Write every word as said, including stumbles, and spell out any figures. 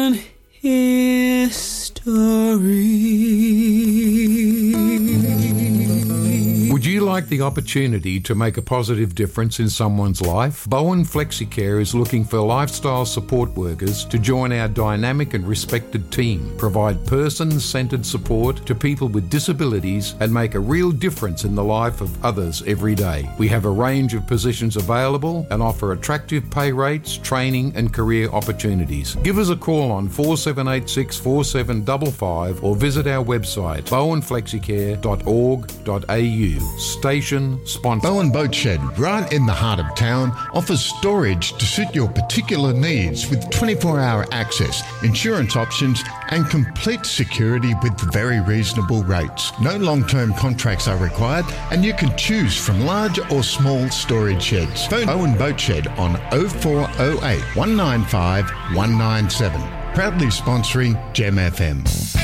Would you like the opportunity to make a positive difference in someone's life? Bowen FlexiCare is looking for lifestyle support workers to join our dynamic and respected team, provide person-centred support to people with disabilities and make a real difference in the life of others every day. We have a range of positions available and offer attractive pay rates, training and career opportunities. Give us a call on four seven eight six, four seven five five or visit our website bowen flexicare dot org dot a u. Station sponsor. Bowen Boat Shed, right in the heart of town, offers storage to suit your particular needs with twenty-four hour access, insurance options and complete security with very reasonable rates. No long-term contracts are required and you can choose from large or small storage sheds. Phone Bowen Boat Shed on oh four oh eight, one nine five, one nine seven. Proudly sponsoring Gem F M.